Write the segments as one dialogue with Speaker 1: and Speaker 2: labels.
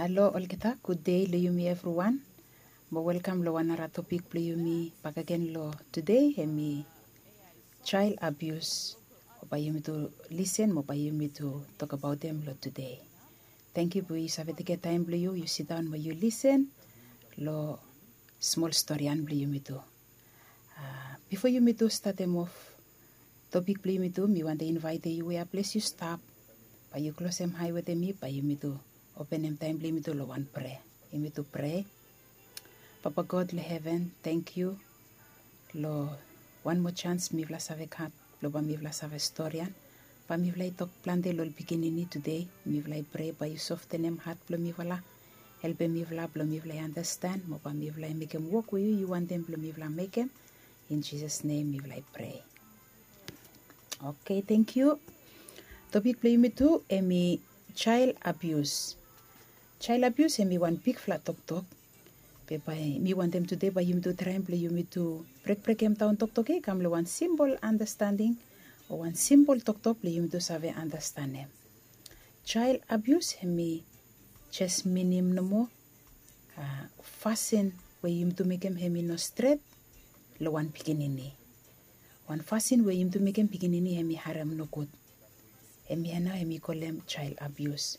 Speaker 1: Hello, Olkita. Good day, Luyumi everyone. Welcome lo another topic Luyumi back again lo today hemi child abuse. Mobayumi to listen, mobayumi to talk about them lo today. Thank you, boy. Savetike time you sit down, you listen lo small story and Luyumi to. Before you me to start them off topic Luyumi to, me want to invite you where place you stop, but you close them high with me, but you me to. Open them time, me to lo one pray. You me to pray. Papa God, le heaven, thank you. Lo one more chance, mi vla save kat, lo ba mi vla save storian. Pa mi vla itok plante lo beginning today. Mi vla pray, ba you soften them heart, blo mi vla. Help mi vla, blo mi vla understand. Mo ba mi vla make him walk with you. You want them, blo mi vla make him. In Jesus' name, mi vla pray. Okay, thank you. Topic play me too, emi child abuse. Child abuse emi one big flat talk. Me want them today by you to try and play you me to break them down talk come one simple understanding or one simple talk play you to save understand them. Child abuse me just minim no more fasten where you to make him hemi no straight lo one pikinini. One fasten where you to make him pikinini hemi haram no good. Hemi hana hemi call them child abuse.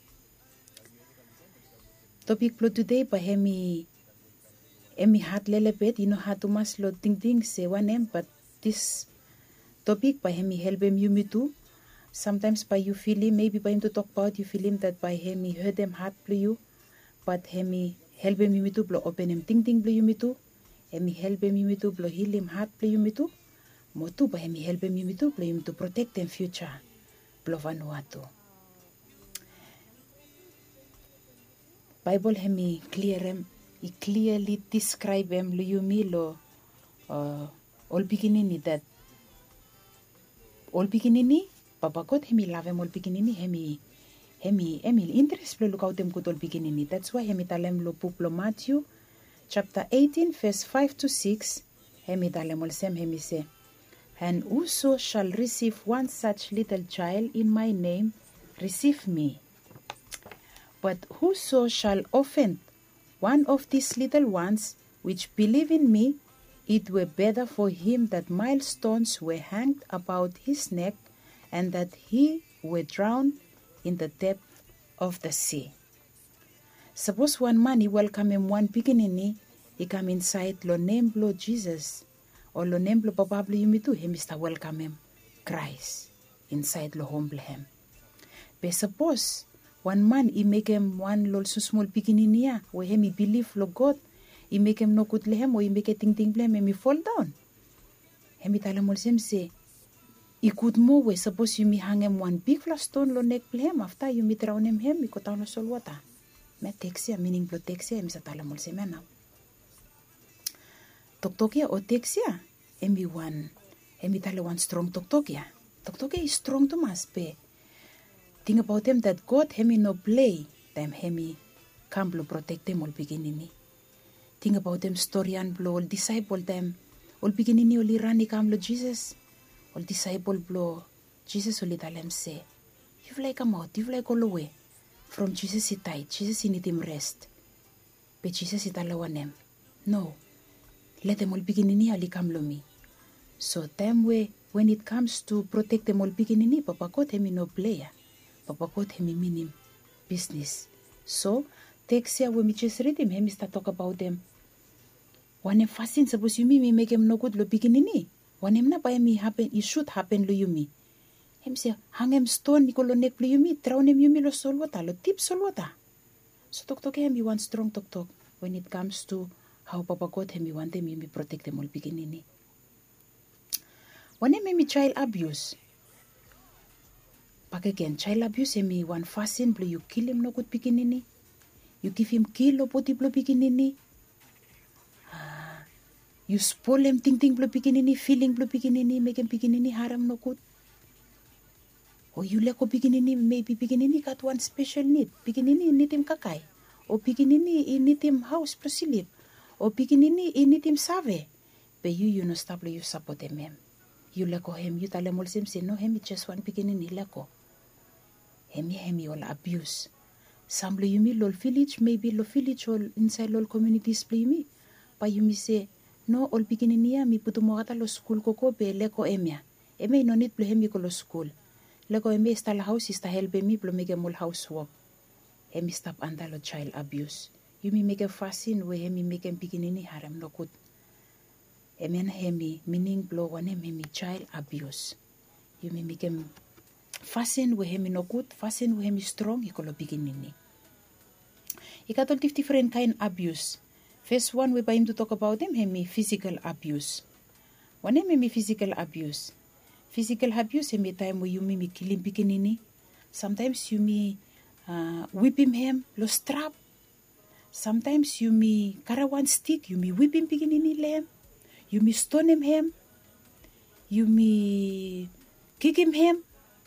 Speaker 1: Topic plot today by hemi hat lele bit, you know how to mas lo ting say one name, but this topic by him help him you me too. Sometimes by you feel him, maybe by him to talk about you feel him that by him he heard them heart play you, but him help him you me too, blow open him ting play you me too. Him help him you me too, blow heal him heart play you me too. Mo too by him help him you me too, play him to protect them future. Blow Vanuatu. Bible him clear him. He clearly describe him luyumi lo all beginning that all beginning Papa God hemi love him all beginning hemi interest lo look out them good all beginning. That's why hemi talem lo book lo Matthew chapter 18 verse 5 to 6 hemi talem all same hemi say, and whoso shall receive one such little child in my name receive me, but whoso shall offend one of these little ones which believe in me, it were better for him that millstones were hanged about his neck, and that he were drowned in the depth of the sea. Suppose one man he welcome him one beginning, he come inside lo name lo Jesus, or lo name lo Papa you me too, he Mr. welcome him Christ inside lo humble him. But suppose one man, he make him one little so small beginning here, where he believe lo God, he make him no good lehem, or he make a ting blame, and he fall down. He talamol sem say, he could more way, suppose you me hang him one big flat stone lo neck blame, after you me drown him, he go down no sol water. Me texia, meaning blood texia, he talamol sem now. Toktokia or texia, he one, he tala one strong toktokia. Toktokia is strong to mas be. Think about them that God hemi no play them hemi come blow protect them all beginning. Think about them story and blow all disciple them all beginning all rani come lo Jesus all disciple blow Jesus all tell them say you've like come out you've like all away from Jesus he tight Jesus he need him rest but Jesus he tell one them no let them all beginning all come lo me. So them way when it comes to protect them all beginning Papa God hemi no player. Papa God hemi minim business. So text here when we just read him, hemi start talk about them. One em fasting suppose you me make him no good lo beginning. One em na by me happen it should happen lo you me. Him say hang him stone ni lo neck lo you me, drown him you me lo sol water, lo tip sol water. So talk hemi one strong talk when it comes to how Papa God hemi want them you me protect them all beginning. One em me child abuse. Back again, child abuse hemi one fasten blow you kill him no good beginning. You give him kill or body blow beginning. You spoil him ting blow beginning, feeling blow beginning, make him beginning haram no good. Or you let go beginning, maybe beginning got one special need. Beginning need him kakai. Or beginning need him house prosilip. Or beginning need him save. But you no stop you support him. You let go him, you tell him all same say no him just one beginning let go. Hemi all abuse. Some lo yumi lol village, maybe lo village or inside lol communities play yumi. Pa yumi say, no, ol pikinini mi putu mo kata lo school koko be leko emia. Eme no need hemi ko lo school. Leko eme sta la house ista help mi blo make mol housework. Emi stop anda lo child abuse. Yumi make fasin we hemi make pikinini haram no kut. Eme na hemi meaning blo wane hemi child abuse. Yumi make fasin we hemi no kut, fasin we hemi strong ikolo pikinini. Ikatol different kind abuse. First one we him to talk about them hemi physical abuse. Wane hemi physical abuse. Physical abuse hemi time we yumi mi kilim pikinini. Sometimes yumi whip him lo strap. Sometimes yumi karawan stick, yumi whip him pikinini lem. Yumi stone him. Yumi kick him.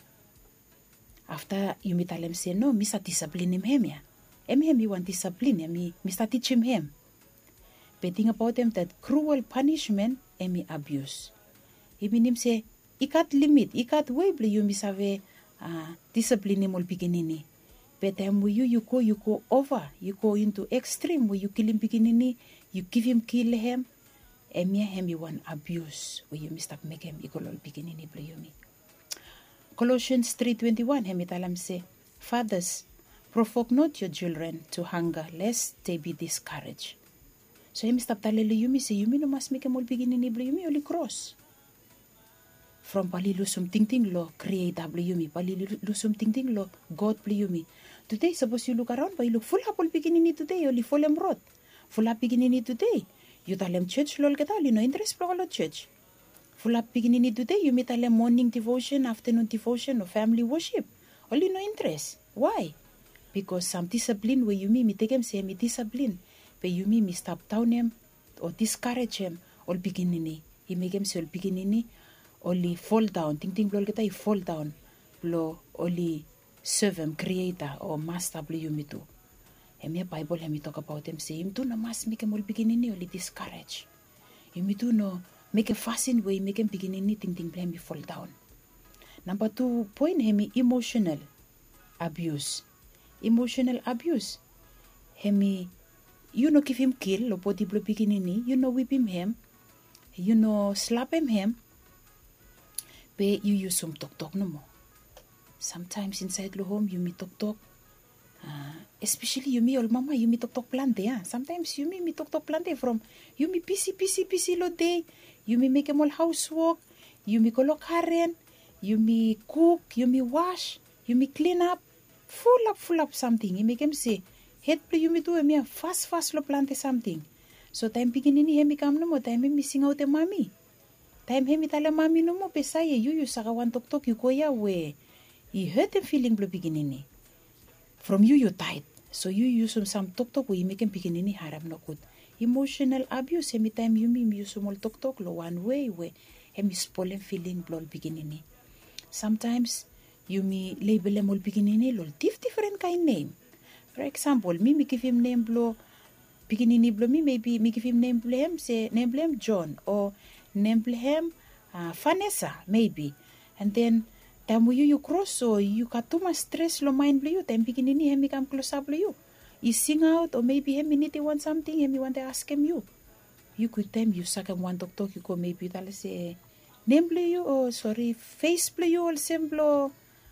Speaker 1: After yumi tell him say no, misa discipline him ya. Him you want discipline, mista teach him. But think about them that cruel punishment emi abuse. Him say ikat limit, ikat way bli yumi save discipline mol pikinini. But time when you go over, you go into extreme where you kill him pikinini, you kill him. Emi him you want abuse where you mistake make him ikolol pikinini bli yumi. Colossians 3:21 hemi talam say, fathers, provoke not your children to hunger, lest they be discouraged. So hemi stop talele yumi say yumi no mas make mol pikinini bli yumi oli cross. From palilusum ting lo create yumi, palilusum ting lo God yumi. Today suppose you look around, but you look full hapol pikinini today, only full emrod. Full up pikinini today. You talem church lol ketal, you know interest pro church. Full up pikinini today, you meet talem morning devotion, afternoon devotion, or family worship. Only no interest. Why? Because some discipline where you me take him say me discipline. But you me stop down him or discourage him all pikinini. He make him say all pikinini. Only fall down, ting blol kita fall down, lo only serve him, creator or master blo yumi tu. Hemi Bible hemi talk about him say him tu no mas make him all beginning only discourage. Hemi tu no make a fasten way make him beginning ting hemi fall down. Number 2 point hemi emotional abuse. Emotional abuse. Hemi you know give him kill lo body blo beginning, you know whip him, you know slap him. Be you use some talk no more. Sometimes inside the home you me talk. Especially you me all mama you me talk plante. Sometimes you me talk plante from you me busy lo day. You me make them all housework. You me kolok haren. You me cook. You me wash. You me clean up. Full up something. You make them say head play you me do me fast lo plante something. So time beginning hemi come no more time me missing out the mommy. Time hemi tala mami no mo pesaya you saka wan tok you koya we. You hurt them feeling blo beginning. From you tight. So you use some tok we make him beginning haram no good. Emotional abuse hemi time you me use some tok lo one way we hemi spoiling feeling blo beginning. Sometimes you me label them all beginning lo different kind name. For example, me give him name blo beginning blo me maybe me give him name blame say name blame John or name him Vanessa maybe, and then time you cross so you got too much stress lo mind blue time beginning him come close up you sing out or maybe him need to want something him want to ask him you could time you suck him one talk you go maybe tell say name blue you or sorry face blue you all same blow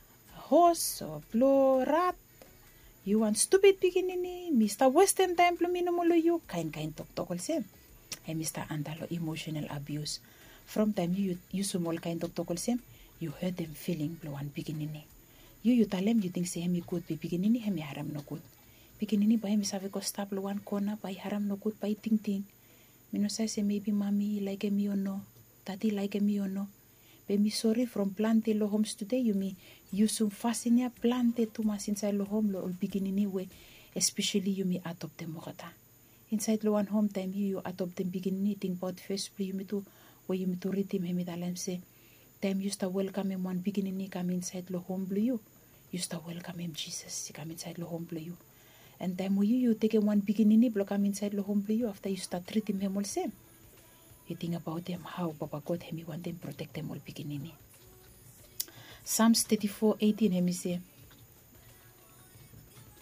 Speaker 1: horse or blow rat you want stupid beginning Mr. Western time blue minimolo you kind talk all same. Hey, Mr. Andalo, emotional abuse. From time you small kind of talk same, you hurt them feeling blow and beginning. You tell them you think say hemi good be beginning hemi haram no good. Beginning by him save ko stop lo one corner by haram no good by ting. Mino say maybe mommy like me or no, daddy like me or no. Be me sorry from plante lo homes today you me you some fascinia plante too much inside lo home lo all beginning way, especially you me adopt them mokata. Inside lo one home time you adopt them beginning think about first play you me to where you me to read him hemi dalam say time you start welcome him one beginning come inside lo home blue you start welcome him Jesus come inside lo home blue and time where you take him one beginning blow come inside lo home blue after you start treating him all same you think about them how Papa God hemi want them protect them all beginning. Psalms 34:18 hemi say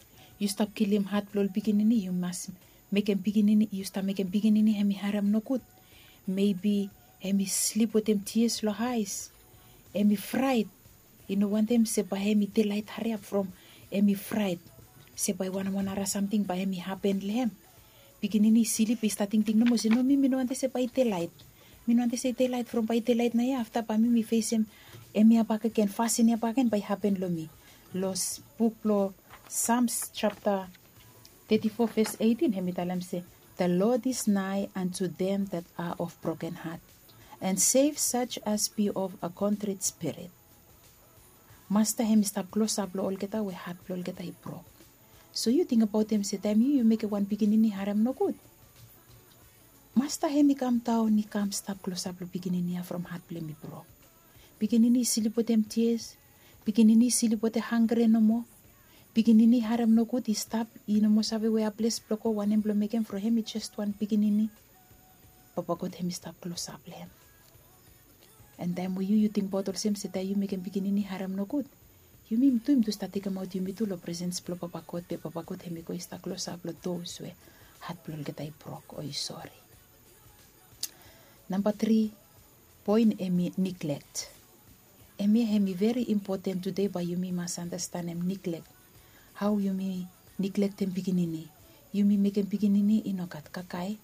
Speaker 1: you stop kill him heart plol pikinini, you must make him pikinini, you start making pikinini hemi haram no good. Maybe hemi sleep with them tears lo eyes. Hemi fried. You know one them say by hemi daylight hurry up from hemi fried. Say by one something by hemi happen lehem. Pikinini silip is starting ting no mo say no mi no ante say by daylight. Mi no ante say daylight from by daylight na ya after pa mi face him hemi abaka ken fasten ya baken by happen lo mi. Los book lo Psalms chapter 34 verse 18 hemi talam say the Lord is nigh unto them that are of broken heart, and save such as be of a contrite spirit. Master hemi stop close up lo olgeta we heart lo olgeta he broke. So you think about them say time you make a one beginning haram no good. Master hemi come down ni come stop close up lo beginning from heart play me broke. Beginning silip them tears, beginning silip hungry no more. Beginning haram no good, he stop, you know, most of we are blessed bloko one and making for him, just one beginning. Papa God him stop close up him. And then when you think about all same say that you make him beginning haram no good. You mean to him to start take him out, you mean to lo presents blo Papa God, pe Papa God him go start close up lo those way heart blow get I broke or you sorry. Number 3 point emi neglect. Emi very important today, but you must understand him neglect. How you may neglect them beginning. You may make them beginning inokat kakai.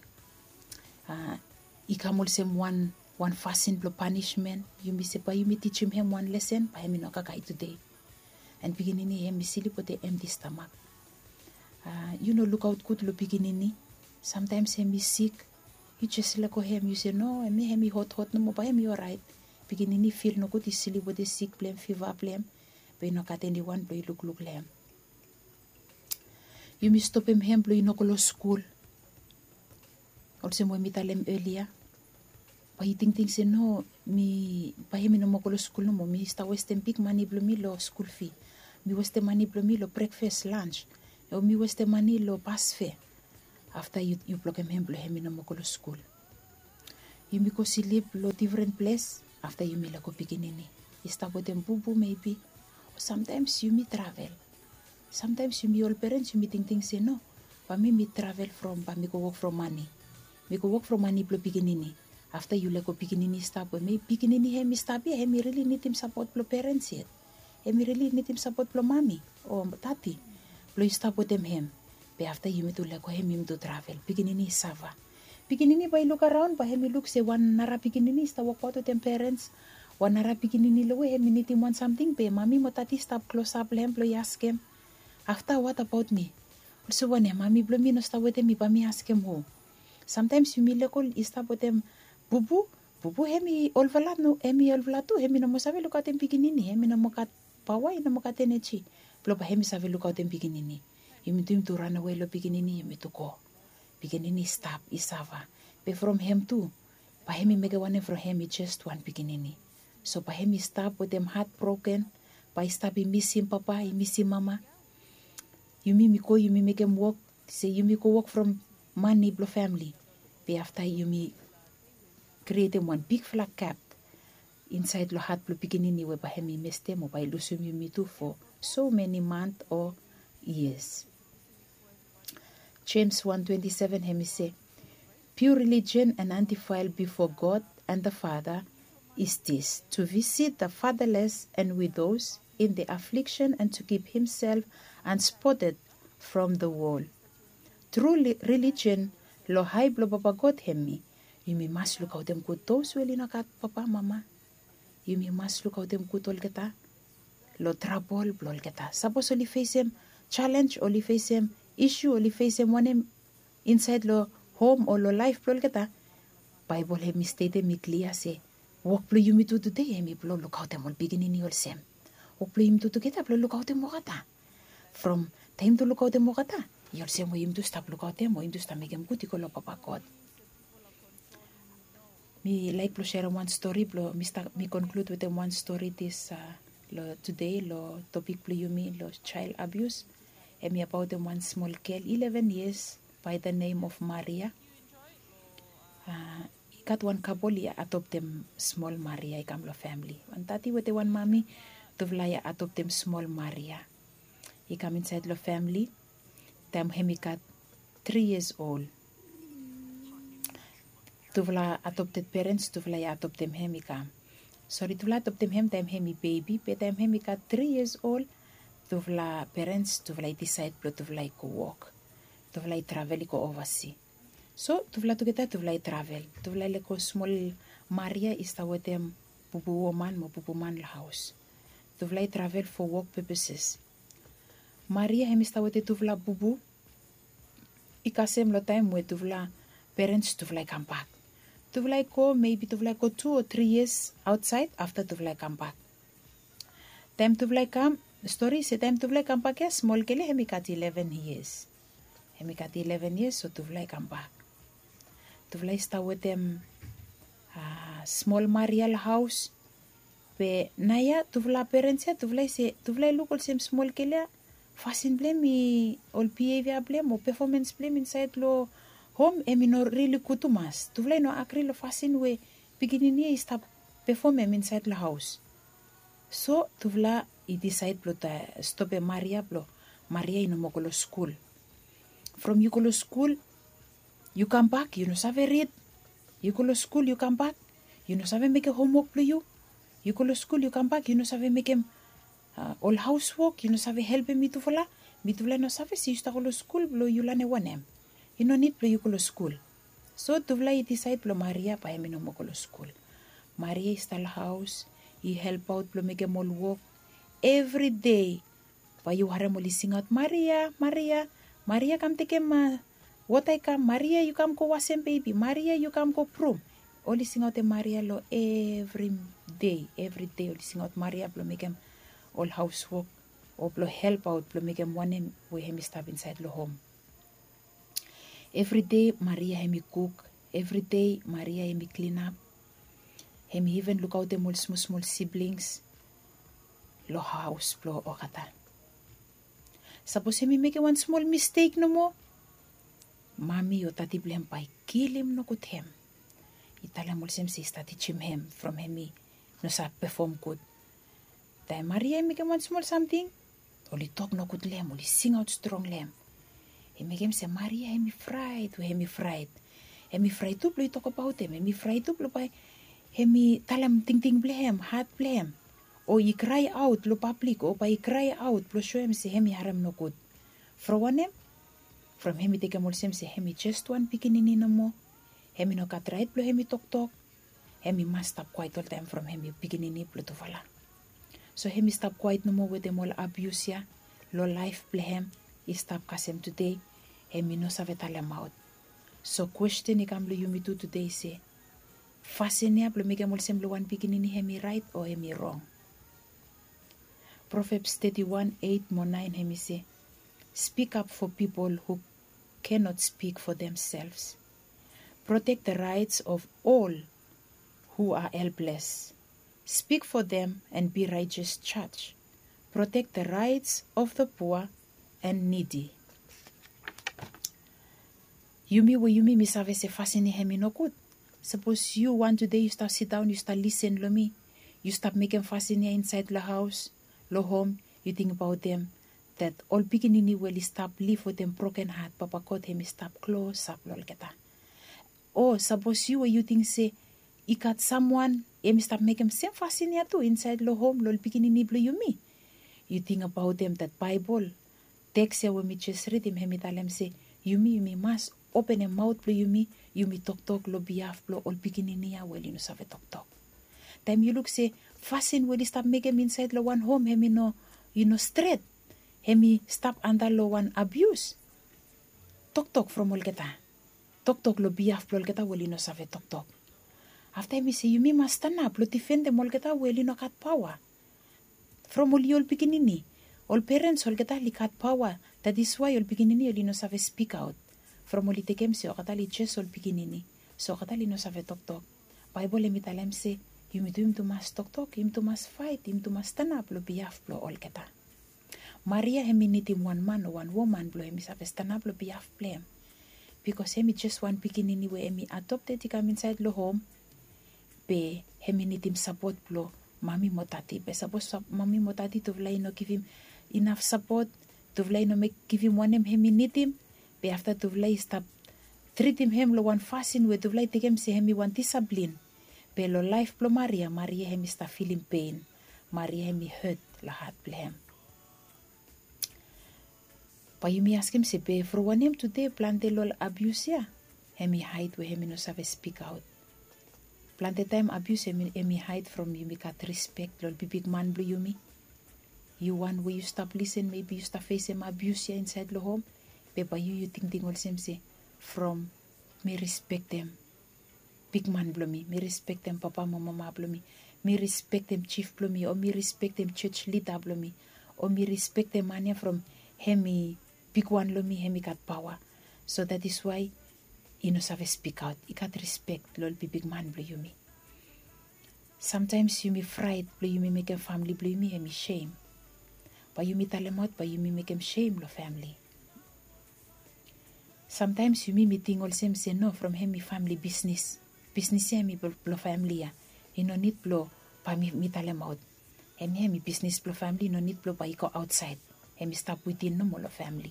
Speaker 1: Ikamul sem one fasten blow punishment. You may say, you may teach him one lesson, but him no kakai today. And beginning him silly put the empty stomach. You know, look out good lo beginning. Sometimes him is sick. You just look at him, you say, no, him hot no more, but him you alright. Beginning feel no good, is silly with the sick blame, fever blame. But no cat anyone blow look lem. You may stop him blow you no go school. Also mo mi talem earlier. But he think say no, me pa him no mo go school no mo. Me sta wasting big money blow me lo school fee. Me waste money blow me lo breakfast, lunch. Or me waste money lo bus fare. After you block him blow him no mo go school. You may go sleep lo different place. After you may go beginning. You start with them boo maybe. Or sometimes you may travel. Sometimes you may all parents you may think say no. But me travel from, but me go work from money. Me go work from money blow beginning. After you go beginning stop with me beginning him stop here. Him really need him support blow parents yet. Him really need him support blow mommy or tati. Blow you stop with them him. But after you may to go him to travel. Beginning is sava. Beginning by look around, but him look say one nara beginning is to walk out with them parents. One nara beginning lo him need him want something. But mommy mo tati stop close up him blow ask him. After what about me? Also one mommy blow me no stop with him but me ask him who. Sometimes you may look stop with them bubu hemi olvalat no hemi olvalat tu hemi no mo sabi look at him beginning hemi no mo kat pawai no mo kat energy. Blow pa hemi sabi look at him beginning. You mean to him to run away lo beginning you mean to go. Beginning stop isava. But from him too. Pa hemi make one from him just one beginning. So pa hemi stop with them heartbroken. Pa stop he miss him papa, he miss him mama. You may make him walk. Say you may go walk from money blow family. But after you may create him one big flat cap inside lo heart blow beginning where pa hemi miss them or by lose you me too for so many months or years. James 1:27 hemi say, pure religion and undefiled before God and the Father is this, to visit the fatherless and widows in the affliction and to keep himself unspotted from the world. True religion lo high blo baba God hemi. You may must look out them good those well in a cat papa mama. You may must look out them good all geta. Lo trouble blo geta. Suppose only face him challenge, only face him issue, only face him one inside lo home or lo life blo geta. Bible hemi state me clear say walk blo you me to today hemi blo look out them all beginning all same. Walk blo him to get up look out them mogata. From time to look out them mogata. You'll say him to stop look out them or him to stop make him good ko lo papa God. Me like to share one story, me conclude with one story this today, lo topic you me lo child abuse. And me about them one small girl, 11 years, by the name of Maria. Got one couple, adopt them small Maria, ikam lo family. One tati with the one mommy, to vlaya adopt them small Maria. He come inside lo family. time hemi kat 3 years old. Tuvla adopted parents tuvla ya adoptem hemi kam. Sorry, tuvla adoptem hem time hemi baby, pe time hemi kat 3 years old, tuvla parents tuvla decide plo tuvla ko walk. Tuvla travel ko overseas. So tuvla together tuvla travel. Tuvla le ko small Maria ista wetem pupu woman mo pupu man la house. Tuvla travel for work purposes. Maria hemista wete tuvla bubu. Ikasem lo time we tuvla parents tuvla come back. Tuvla ko maybe tuvla ko 2 or 3 years outside after tuvla come back. Time tuvla come story se time tuvla come back ya small kele hemi kat 11 years. Hemi kat 11 years so tuvla come back. Tuvla sta wetem small Maria la house. Pe naya tuvla parents ya tuvla local sem small kele fasin blame all behavior blame or performance blame inside lo home emi no really kutumas. Tuvla no akri lo fasin we beginning stop perform inside the house. So tuvla I decide blo ta stop Maria blo. Maria ino mogolo school. From you go school, you come back, you no sabe read. You go school, you come back, you no sabe make a homework blo you. You go school, you come back, you no sabe make him all housework, you no sabe help me to vola. Me to no sabe si you sta go school blo you lane wanem. You no need blo you go school. So tuvla I decide blo Maria pa hemi no mogolo school. Maria is the house, he help out blo make him all work. Every day, pa you hare mo sing out Maria, Maria, Maria come take him what I come, Maria you come go wash him baby, Maria you come go prom. Only sing out Maria lo every day only sing out Maria blo make him all housework or blo help out blo make him one him we him stop inside lo home. Every day Maria hemi cook, every day Maria hemi clean up. Hemi even look out them all small siblings. Lo house blo okata. Suppose hemi make one small mistake no more. Mami o tati blem pai kill him no good him. Itala mol sem si sta teach him from hemi no sa perform good. Then Maria make one small something. Only talk no good lem, only sing out strong lem. He make him say Maria hemi fried, hemi fried. Hemi fried too blo talk about him. Hemi fried too blo pai hemi talam ting blem, heart blem. Or he cry out lo public or by cry out blo show him say hemi haram no good. From one him, from hemi take him all sem say hemi just one beginning no more. Hemi no kat right blo hemi talk. Hemi must stop quiet all time from hemi beginning blo to vala. So hemi stop quiet no more with them all abuse ya. Lo life blem. He stop kasem today. Hemi no save talem out. So question ikam blo you me do today say. Fasten ya blo make him all sem blo one beginning hemi right or hemi wrong. Proverbs 31:8-9 hemi say, speak up for people who cannot speak for themselves. Protect the rights of all who are helpless. Speak for them and be righteous judge. Protect the rights of the poor and needy. Yumi mi save se fasini hemi no good. Suppose you one today you start sit down, you start listen lo me. You start making fasini inside the house. Lo home, you think about them, that all beginning will stop live with them broken heart, papa caught him stop close up lol keta. Oh, suppose you think say, ikat someone, him stop make him same fashion too inside lo home, lol beginning blo you me. You think about them that Bible, text ya when me just read him tell him say, you me must open a mouth blo you me talk lo behalf blo all beginning ya well you know save talk. Time you look say, fasten will stop make him inside lo one home, hemi no, you know, straight. Hemi stop under lo one abuse. Talk from all keta. Talk lo behalf lo keta well you know save talk. After me say, you me must stand up, lo defend them all keta well you know cat power. From all you beginning, all parents all keta li cat power. That is why all beginning you know save speak out. From all it take him say, kata li just all beginning. So kata li no save talk. Bible emi talem say, you me do him to must talk, him to must fight, him to must stand up, lo behalf blo all keta. Maria hemi need him one man or one woman blo hemi save stand up lo behalf blame. Because hemi just one beginning anyway hemi adopted he come inside lo home. Be hemi need him support blo mami motati. Be suppose mami motati to vla no give him enough support tuvlay no make give him one hemi nitim, be after tuvlay stop treat him lo one fasin we tuvlay take him se hemi one discipline. Be lo life plo Maria hemi sta feeling pain. Maria hemi hurt la heart blehem. Pa you me ask him se be for one him today plante lol abuse ya. Hemi hide we hemi no save speak out. Plante time abuse hemi hide from you me cat respect lol big man blue you me. You one way you stop listen, maybe you stop face him abuse here inside the home. But by you think all same say from me respect them. Big man blow me respect them papa mama blow me respect them chief blow me, or me respect them church leader blow me, or me respect them mania from hemi big one blow me hemi got power. So that is why you know have speak out. You got respect lol be big man blow you me. Sometimes you me fright blow you me make a family blow me hemi shame. But you me tell them out, but you me make him shame lo family. Sometimes you me think all same say no from him me family business. Business ya me blow family ya. You no need blow pa me tell them out. Hemi business blow family no need blow pa go outside. Hemi stop within no more family.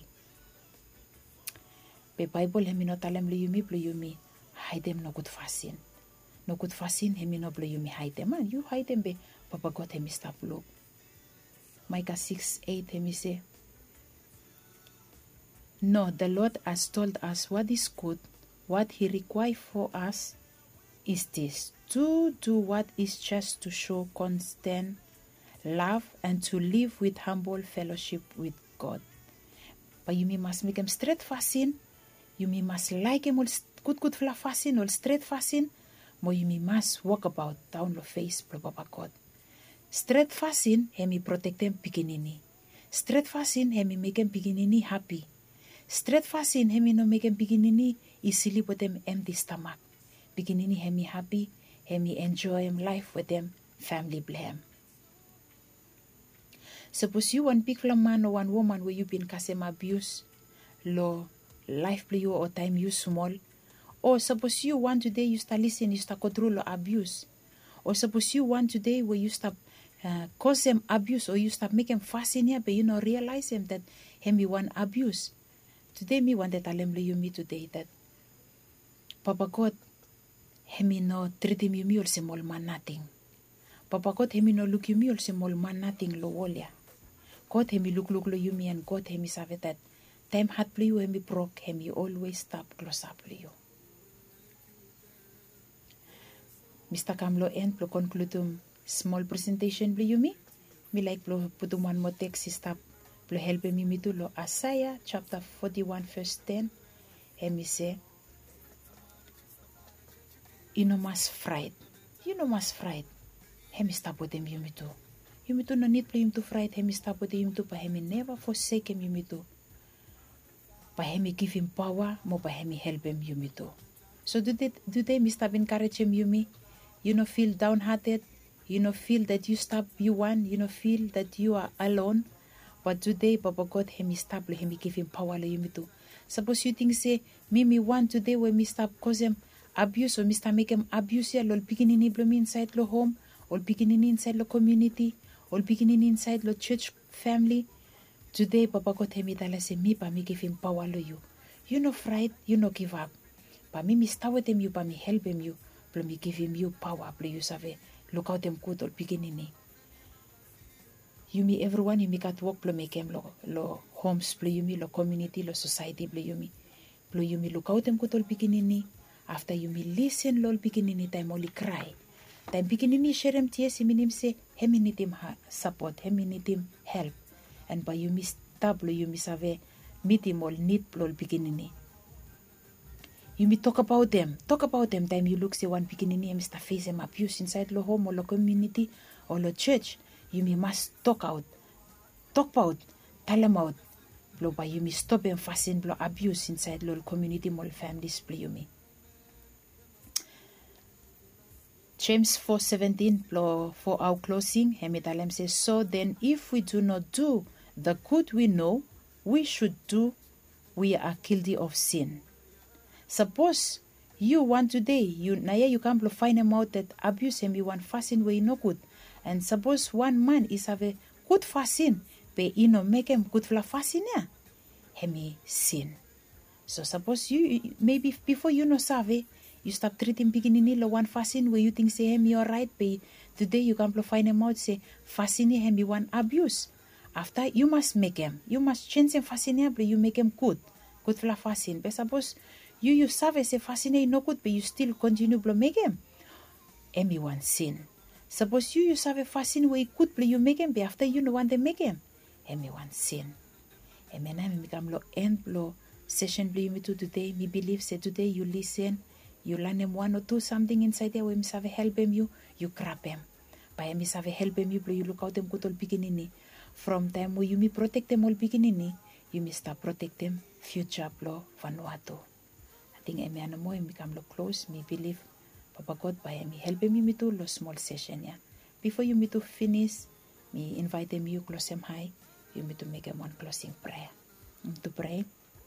Speaker 1: Be Bible hemi no tell them blow you me hide them no good fasting. No good fasting hemi no blow you me hide them. Man, you hide them be Papa God hemi stop blow. Micah 6:8 hemi say, no, the Lord has told us what is good. What he requires for us is this: to do what is just, to show constant love, and to live with humble fellowship with God. But you must make him straight fasting. You must like him all good fasting, all straight fasting. But you must walk about down the face, Papa God. Straight fasting, hemi protect them pikinini. Straight fasting, hemi make them pikinini happy. Straight fasting, hemi no make them pikinini easily with them empty stomach. Pikinini hemi happy, hemi enjoy him life with them family blame. Suppose you one big man or one woman where you been kasem abuse, lo life play you or time you small. Or suppose you one today you start listen, you start control abuse. Or suppose you one today where you start cause them abuse, or you start making fuss in here, but you know realize them that him you want abuse. Today me want that tell you me today that Papa God him no treat him you or small man nothing. Papa God him no look you me or small man nothing lo wolia. God him look lo you me, and God him is have that time heart play you him broke him you always stop close up you. Mr. Kamlo end plo conclude small presentation bli you me like plo putum one more text stop plo help me to lo Isaiah chapter 41 verse 10 and me say you no must fright him stop with him you me too no need plo him to fright him stop with him too, but him never forsake him you me too, but him give him power mo but him help him you me too. So do they Mr. encourage him you me, you know feel downhearted, you know feel that you stop you one, you know feel that you are alone, but today Papa God him stop him give him power you me too. Suppose you think say me one today when me stop cause him abuse, or Mr. make him abuse ya lol beginning blow me inside lo home, or beginning inside lo community, or beginning inside lo church family. Today Papa God him tell say me pa me give him power lo you no fright, you no give up, but me start with him you pa me help him you, but me give him you power play you save look out them good or beginning. You me everyone you me got work play make him lo homes play you me, lo community, lo society play you me look out them good or beginning. After you me listen lol beginning time only cry. Time beginning share him tears him say him need him support, him need him help. And by you me stop you me save meet him all need lol beginning. You me talk about them time you look say one beginning him start face him abuse inside lo home or lo community or lo church. You me must talk about, tell them out. Blow by you me stop him fasting blow abuse inside lo community mol families play you me. James 4:17 blow for our closing. Hemitalem says, so then if we do not do the good we know we should do, we are guilty of sin. Suppose you want today, you can find him out that abuse him, you want fasting way no good. And suppose one man is have a good fasting, pe ino make em good fla fasin ya, hemi sin. So suppose you, maybe before you no save, you stop treating pikinini lo one fasin where you think say hemi alright, pe today you can find him out say fasini hemi one abuse. After you must make him, you must change him fasin but you make him good fla fasin. But suppose you save say fasin no good, but you still continue to make him, hemi one sin. Suppose you save fasin where good, but you make him, but after you no want to make him, hemi one sin. Amen. I come lo end lo session blue me to today. Me believe say today you listen, you learn him one or two something inside there where me save help him you grab him. By me save help him you look out them good all beginning. From time where you me protect them all beginning, you me start protect them future blow Vanuatu. I think amen mo me come lo close. Me believe Papa God by me help me to lo small session ya. Before you me to finish, me invite them you close them high. You need to make a one closing prayer. To pray.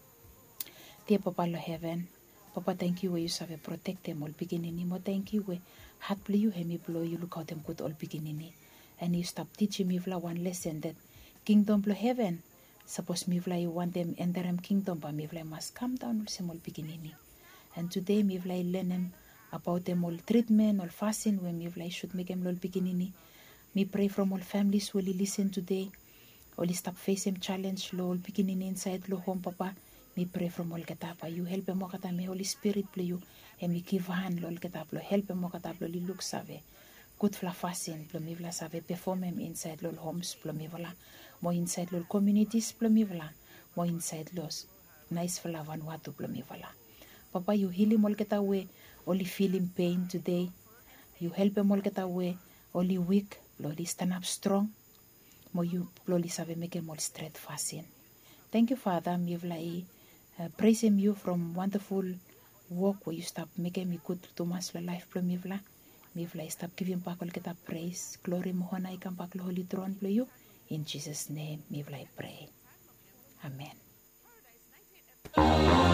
Speaker 1: Dear Papa Lo Heaven, Papa thank you where you save protect them all beginning. Mo thank you where heart play you me blow you look out them good all beginning. And you stop teaching me vla one lesson that kingdom Lo Heaven. Suppose me vla you want them enter them kingdom, but me vla must come down all beginning. And today me vla learn them about them all treatment, all fasting when me vla should make them all beginning. Me pray from all families will listen today. Only stop facing challenge lo beginning inside lo home Papa. Me pray from all katapa. You help mo kata me Holy Spirit play you. And me give hand lo katap lo help mo katap lo li look save. Good fla fasting plo me vla save perform em inside lo homes plo me vla. Mo inside lo communities plo me vla. Mo inside los nice fla Vanuatu plo me vla. Papa you heal him all kata we only feeling pain today. You help him all kata we only weak lo stand up strong. Mo you ploli save make him all straight fasting. Thank you, Father. Me vlai praise him you from wonderful work where you stop making me good to mas life plo me vla. Me vlai stop giving back all kita praise, glory mohona ikam back lo holy throne plo you. In Jesus' name, me vlai pray. Amen.